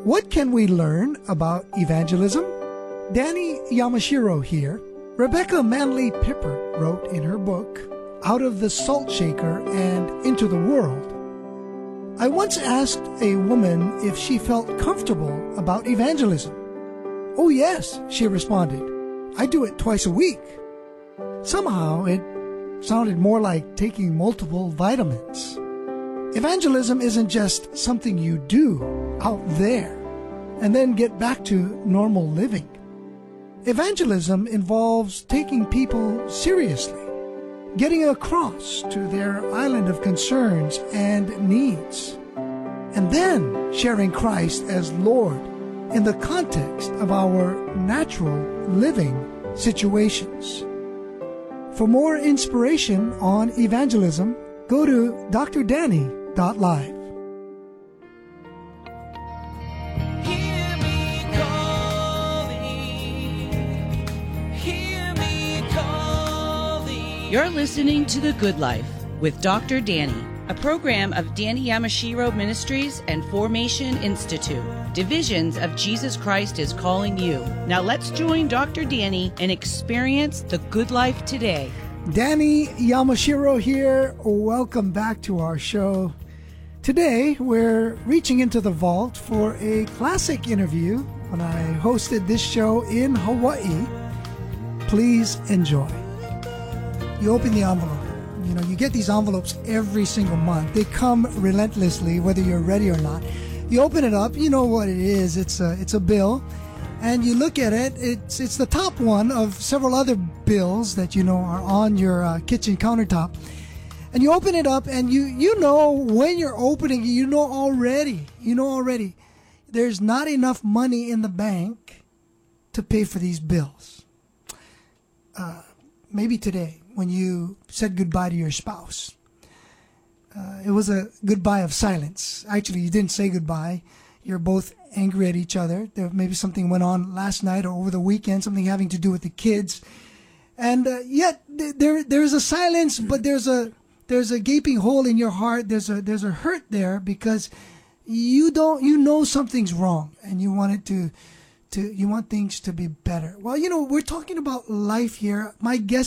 What can we learn about evangelism? Danny Yamashiro here. Rebecca Manley Pippert wrote in her book, Out of the Salt Shaker and Into the World. I once asked a woman if she felt comfortable about evangelism. Oh yes, she responded. I do it twice a week. Somehow it sounded more like taking multiple vitamins. Evangelism isn't just something you do out there and then get back to normal living. Evangelism involves taking people seriously, getting across to their island of concerns and needs, and then sharing Christ as Lord in the context of our natural living situations. For more inspiration on evangelism, go to drdanny.live. You're listening to The Good Life with Dr. Danny, a program of Danny Yamashiro Ministries and Formation Institute. Divisions of Jesus Christ is calling you. Now let's join Dr. Danny and experience the good life today. Danny Yamashiro here. Welcome back to our show. Today we're reaching into the vault for a classic interview when I hosted this show in Hawaii. Please enjoy. You open the envelope. You know, you get these envelopes every single month. They come relentlessly, whether you're ready or not. You open it up, you know what it is. It's a bill, and you look at it. It's the top one of several other bills that you know are on your kitchen countertop. And you open it up, and you know when you're opening it, you know already. There's not enough money in the bank to pay for these bills. Maybe today, when you said goodbye to your spouse. It was a goodbye of silence. Actually, you didn't say goodbye. You're both angry at each other. There maybe something went on last night or over the weekend, something having to do with the kids. And yet there's a silence, but there's a gaping hole in your heart. There's a hurt there because you know something's wrong and you want you want things to be better. Well, we're talking about life here. My guest